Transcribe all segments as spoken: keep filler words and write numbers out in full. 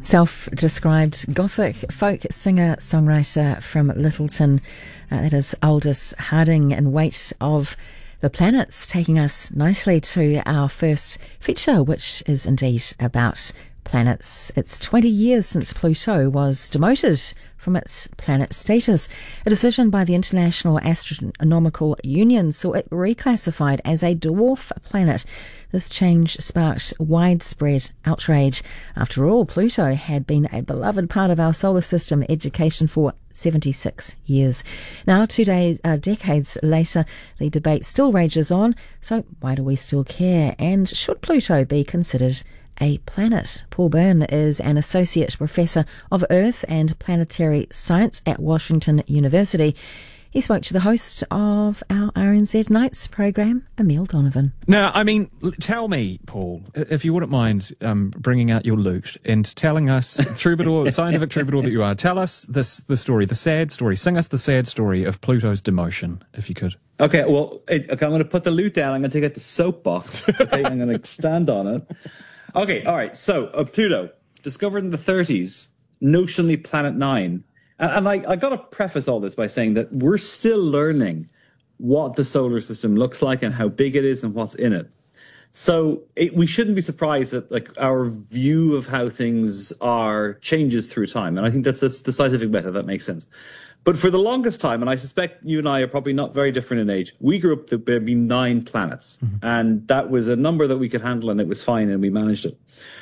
Self-described Gothic folk singer-songwriter from Littleton. Uh, that is Aldous Harding in Weight of the Planets, taking us nicely to our first feature, which is indeed about planets. It's twenty years since Pluto was demoted from its planet status. A decision by the International Astronomical Union saw it reclassified as a dwarf planet. This change sparked widespread outrage. After all, Pluto had been a beloved part of our solar system education for seventy-six years. Now, two days, uh, decades later, the debate still rages on. So why do we still care? And should Pluto be considered a planet? Paul Byrne is an Associate Professor of Earth and Planetary Science at Washington University. He spoke to the host of our R N Z Nights program, Emile Donovan. Now, I mean, tell me, Paul, if you wouldn't mind um, bringing out your lute and telling us, troubadour, scientific troubadour that you are, tell us this the story, the sad story. Sing us the sad story of Pluto's demotion, if you could. Okay, well, it, okay, I'm going to put the lute down. I'm going to take out the soapbox. Okay, I'm going to stand on it. Okay, all right. So, uh, Pluto, discovered in the thirties, notionally Planet Nine. And, and I, I got to preface all this by saying that we're still learning what the solar system looks like and how big it is and what's in it. So it, we shouldn't be surprised that like our view of how things are changes through time. And I think that's, that's the scientific method. That makes sense. But for the longest time, and I suspect you and I are probably not very different in age, we grew up to be nine planets. Mm-hmm. And that was a number that we could handle, and it was fine, and we managed it.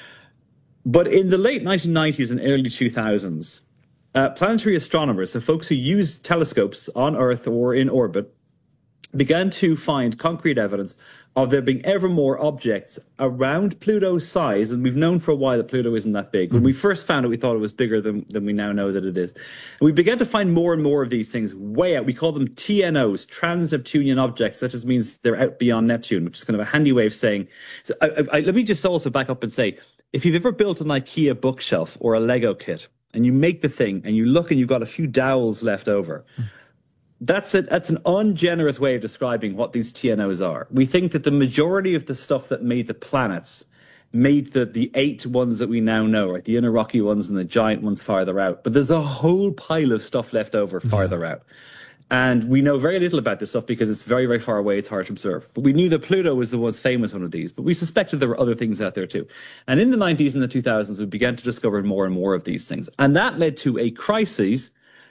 But in the late nineteen nineties and early two thousands, uh, planetary astronomers, so folks who use telescopes on Earth or in orbit, began to find concrete evidence of there being ever more objects around Pluto's size, and we've known for a while that Pluto isn't that big. When we first found it, we thought it was bigger than, than we now know that it is. And we began to find more and more of these things way out. We call them T N Os, trans-Neptunian objects. That just means they're out beyond Neptune, which is kind of a handy way of saying... So I, I, let me just also back up and say, if you've ever built an IKEA bookshelf or a Lego kit, and you make the thing, and you look and you've got a few dowels left over... Mm. That's a, that's an ungenerous way of describing what these T N Os are. We think that the majority of the stuff that made the planets made the, the eight ones that we now know, right? The inner rocky ones and the giant ones farther out. But there's a whole pile of stuff left over farther yeah. out. And we know very little about this stuff because it's very, very far away. It's hard to observe. But we knew that Pluto was the most famous one of these. But we suspected there were other things out there too. And in the nineties and the two thousands, we began to discover more and more of these things. And that led to a crisis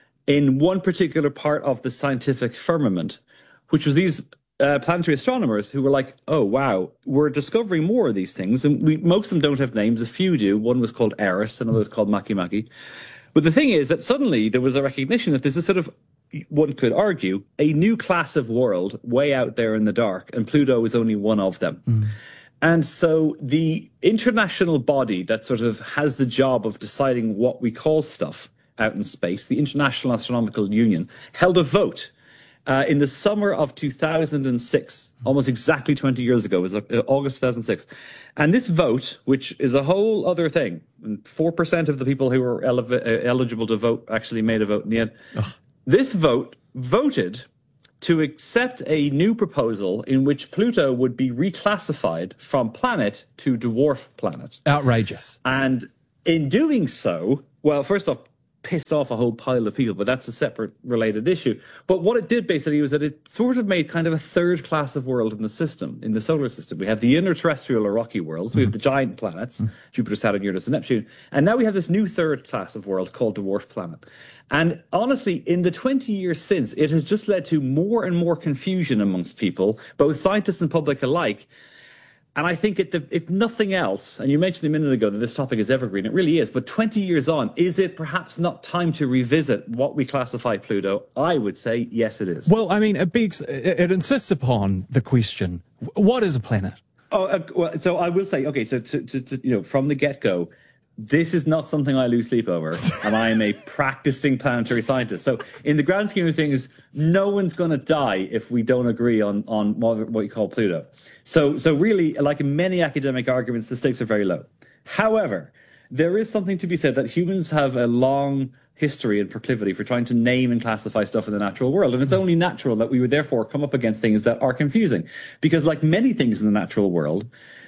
in one particular part of the scientific firmament, which was these uh, planetary astronomers who were like, oh, wow, we're discovering more of these things. And we, most of them don't have names. A few do. One was called Eris, another was called Makemake. But the thing is that suddenly there was a recognition that this is sort of, one could argue, a new class of world way out there in the dark, and Pluto is only one of them. Mm. And so the international body that sort of has the job of deciding what we call stuff out in space, the International Astronomical Union, held a vote uh, in the summer of two thousand six, almost exactly twenty years ago. It was uh, August two thousand six. And this vote, which is a whole other thing, and four percent of the people who were ele- uh, eligible to vote actually made a vote in the end. Ugh. This vote voted to accept a new proposal in which Pluto would be reclassified from planet to dwarf planet. Outrageous. And in doing so, well, first off, pissed off a whole pile of people, but that's a separate related issue. But what it did basically was that it sort of made kind of a third class of world in the system, in the solar system. We have the inner terrestrial or rocky worlds, mm-hmm. we have the giant planets, mm-hmm. Jupiter, Saturn, Uranus, and Neptune, and now we have this new third class of world called dwarf planet. And honestly, in the twenty years since, it has just led to more and more confusion amongst people, both scientists and public alike. And I think it, if nothing else, and you mentioned a minute ago that this topic is evergreen, it really is, but twenty years on, is it perhaps not time to revisit what we classify Pluto? I would say, yes, it is. Well, I mean, it begs, it, it insists upon the question, what is a planet? Oh, uh, well, so I will say, okay, so to, to, to, you know, from the get-go, this is not something I lose sleep over, and I am a practicing planetary scientist. So in the grand scheme of things, no one's going to die if we don't agree on, on what, what you call Pluto. So, so really, like in many academic arguments, the stakes are very low. However, there is something to be said that humans have a long history and proclivity for trying to name and classify stuff in the natural world. And it's only natural that we would therefore come up against things that are confusing. Because like many things in the natural world,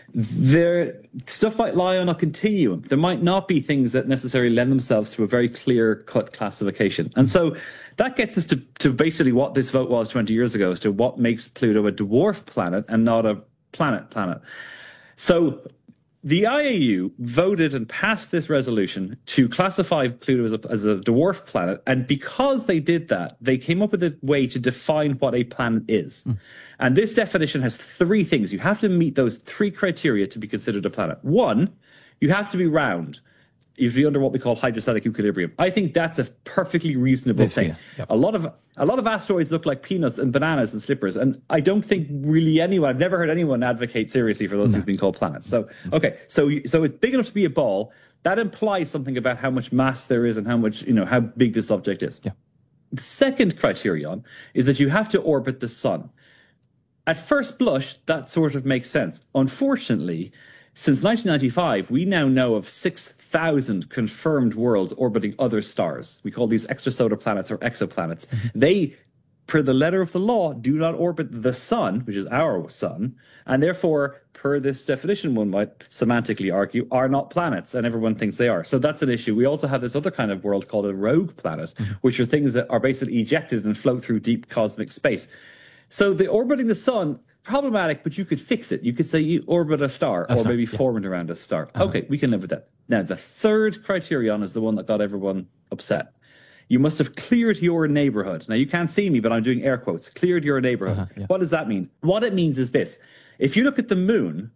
there stuff might lie on a continuum. There might not be things that necessarily lend themselves to a very clear-cut classification. And so that gets us to, to basically what this vote was twenty years ago as to what makes Pluto a dwarf planet and not a planet planet. So the I A U voted and passed this resolution to classify Pluto as a, as a dwarf planet. And because they did that, they came up with a way to define what a planet is. Mm. And this definition has three things. You have to meet those three criteria to be considered a planet. One, you have to be round. You have to be under what we call hydrostatic equilibrium. I think that's a perfectly reasonable that's thing. Yep. A lot of a lot of asteroids look like peanuts and bananas and slippers, and I don't think really anyone. I've never heard anyone advocate seriously for those no. things being called planets. So okay, so so it's big enough to be a ball. That implies something about how much mass there is and how much you know how big this object is. Yeah. The second criterion is that you have to orbit the sun. At first blush, that sort of makes sense. Unfortunately, since nineteen ninety-five, we now know of six thousand confirmed worlds orbiting other stars. We call these extrasolar planets or exoplanets. Mm-hmm. They, per the letter of the law, do not orbit the sun, which is our sun, and therefore, per this definition, one might semantically argue, are not planets, and everyone thinks they are. So that's an issue. We also have this other kind of world called a rogue planet, mm-hmm. which are things that are basically ejected and float through deep cosmic space. So the orbiting the sun, problematic, but you could fix it. You could say you orbit a star That's or maybe right, yeah. forming around a star. Uh-huh. Okay, we can live with that. Now, the third criterion is the one that got everyone upset. You must have cleared your neighborhood. Now, you can't see me, but I'm doing air quotes. Cleared your neighborhood. Uh-huh, yeah. What does that mean? What it means is this. If you look at the moon,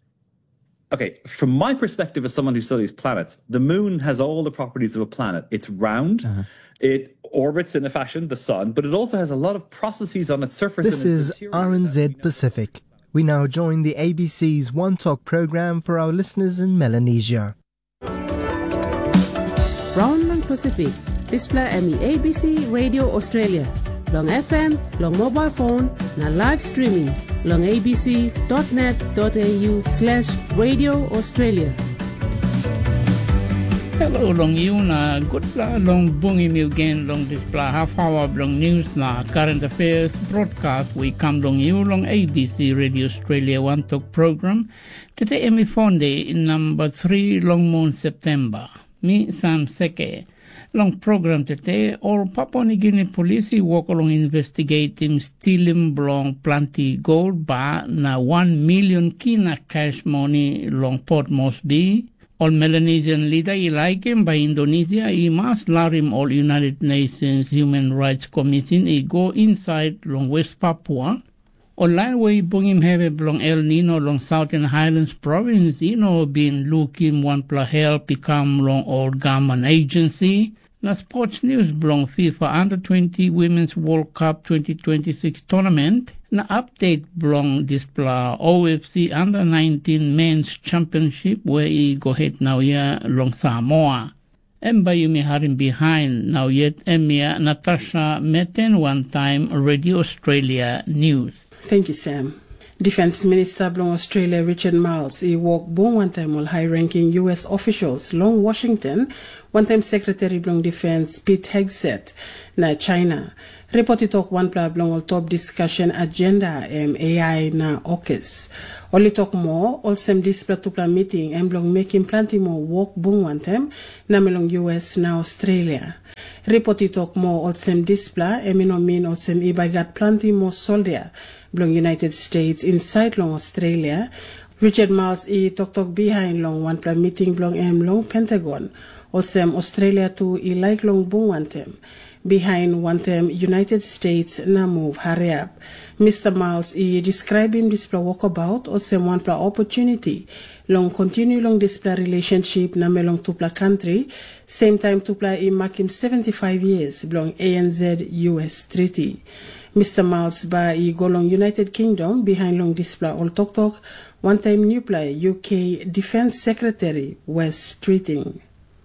okay, from my perspective as someone who studies planets, the moon has all the properties of a planet. It's round. Uh-huh. It orbits in a fashion, the sun, but it also has a lot of processes on its surface. This is R N Z Pacific. We now join the A B C's One Talk program for our listeners in Melanesia. Brownland Pacific, display M E A B C Radio Australia. Long F M, long mobile phone, na live streaming. Long abc.net.au slash Radio Australia. Hello, long you na good la long bungi mi again long display half hour long news na current affairs broadcast we come long you long A B C Radio Australia One Talk program. Today emi fonde number three long moon September. Mi Sam Seke. Long program today or Papua New Guinea police work along investigating stealing belong plenty gold bar na one million kina cash money long Port Moresby. All Melanesian leader ilaken by Indonesia I mas larim all United Nations Human Rights Commission I go inside long West Papua. All way bungim have long El Nino long Southern Highlands province you know been looking one pla help become long old government agency. Na sports news belong FIFA Under twenty Women's World Cup twenty twenty-six tournament. Na update belong display O F C Under nineteen Men's Championship where I go ahead now ya long Samoa. Emba yumi harim behind now yet Emia Natasha Meten one time Radio Australia News. Thank you, Sam. Defense Minister Blong Australia Richard Marles he walked bon one time all high-ranking U S officials long Washington, one-time Secretary Blong Defense Pete Hegseth na China. Report talk one pla Blong all top discussion agenda um, A I na A U K U S. Only talk more, all some display to plan meeting and Blong making plenty more walk bon one time na melong U S na Australia. Report talk more, all some display and no mean all some iba got plenty more soldier Blong United States inside long Australia. Richard Marles he talk talk behind long one plan meeting Blong M long Pentagon. Osem Australia to he like long bon one time. Behind one time United States na move hurry up. Mister Marles he describing this pla walkabout osem one pla opportunity. Long continue long display relationship na melong two pla country. Same time two pla he mark him seventy-five years belong A N Z U S treaty. Mister Marles ba he go long United Kingdom behind long display all talk talk one time new play U K Defense Secretary West treating.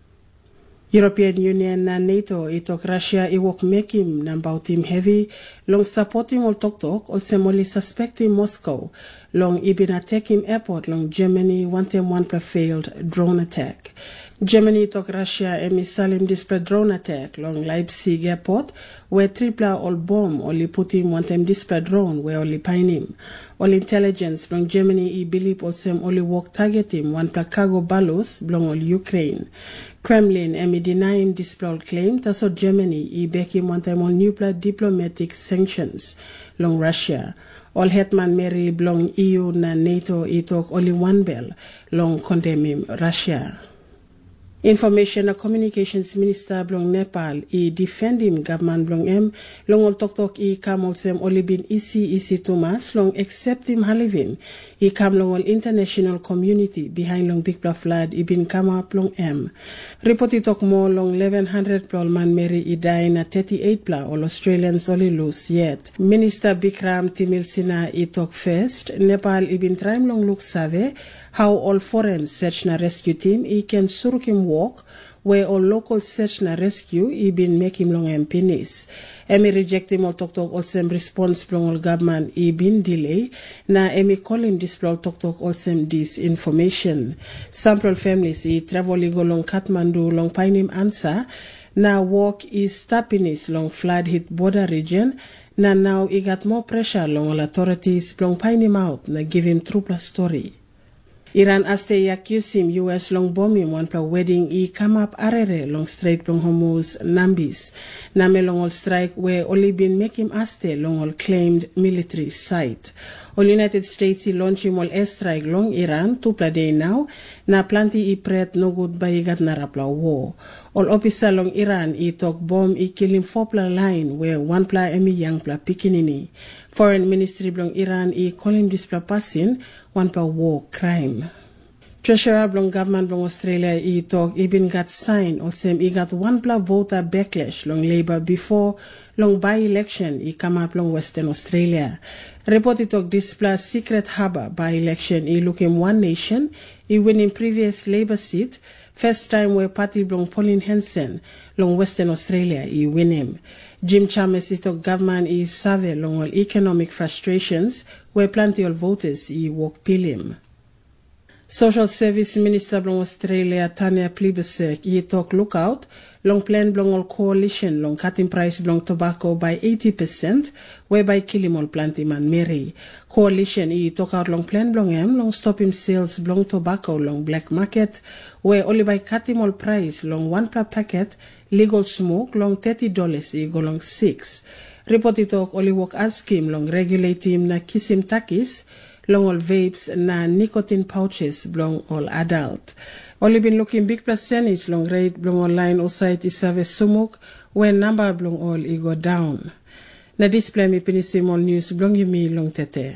European Union and NATO itok Russia iwok make him number team heavy long supporting all talk talk also only suspecting Moscow long ibin attack him airport long Germany one time one pla failed drone attack. Germany took Russia emi salim display drone attack long Leipzig airport where tripla all bomb only put him one time display drone where only pine him. All intelligence long Germany e believe also only work target him one pla cargo ballos long all Ukraine. Kremlin emi denying display claim taso Germany e back him one time on nuclear diplomatic sanctions long Russia. All Hetman Mary long E U na NATO e talk only one bell long condemn him Russia. Information and Communications Minister blong Nepal e defend him government blong em long ol tok tok e kam ol sem oli bin isi isi Thomas long accept him halivim e kam long ol international community behind long big bla flood e bin kam up long em. Report it tok more long eleven hundred plol man Mary e die na thirty-eight pla all Australians only lose yet. Minister Bikram Timil Sina e tok first Nepal e bin try long look save how all foreign search na rescue team e can suruk him walk where all local search na rescue e been make him long and penis. Emi reject him all tok tok also response from all government e been delay na emi call him this tok tok also disinformation. Sample families e travel go long Kathmandu long pine him answer na walk is stappinis long flood hit border region na now he got more pressure long all authorities long pine him out na give him true plus story. Iran aste accuse him U S long bomb him one pla wedding e come up arere long Strait long Hormuz Nambis. Name long all strike where only been make him aste long all claimed military site. All United States e launch him all airstrike long Iran two pla day now na planti e pret no good by gat narapla war. All officer long Iran e talk bomb e kill him four pla line where one pla emi young pla pikinini. Foreign Ministry blong Iran e calling this pla passing one pla war crime. Treasurer blong government blong Australia e talk e been got sign or same e got one pla voter backlash long Labour before long by election e come up long Western Australia. Report it talk this pla secret harbor by election e looking one nation e winning previous Labour seat. First time where party blong Pauline Hanson long Western Australia e win him. Jim Chalmers is talk government is survey long all economic frustrations where plenty of voters e walk pill him. Social Service Minister blong Australia Tanya Plibersek e talk lookout long plan blong all coalition long cutting price blong tobacco by eighty percent whereby kill him all plenty man Mary. Coalition e talk out long plan blong em long stop him sales blong tobacco long black market where only by cut him all price long one per packet legal smoke long thirty dollars e go long six. Report it talk only work as scheme long regulate him na kiss him takis long all vapes na nicotine pouches belong all adult. Only been looking big plus senis long rate belong online or site is service sumuk when number belong all e go down. Na display me pinisim all news belong you me long tete.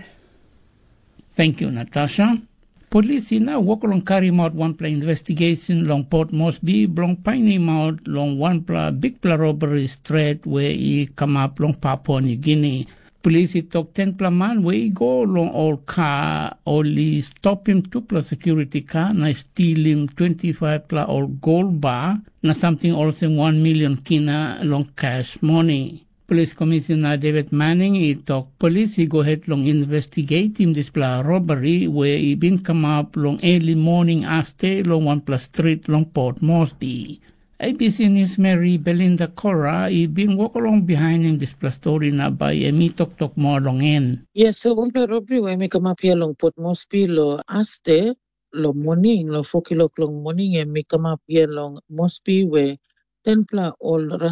Thank you, Natasha. Police now work along carry out one pla investigation long Port Moresby, long Piney out long one pla big pla robbery straight where he come up long Papua New Guinea. Police took ten pla man where he go long all car only stop him two pla security car na steal him twenty-five pla all gold bar na something also one million kina long cash money. Police Commissioner David Manning he talk police he go ahead long investigate him this pla robbery where he been come up long early morning aste long one pla street long Port Moresby. A B C News Mary Belinda Cora he been walk along behind him this pla story na by a me talk talk more long in. Yes, so one pla robbery where me come up here long Port Moresby lo aste lo morning lo four o'clock long morning and me come up here long Moresby where ten pla all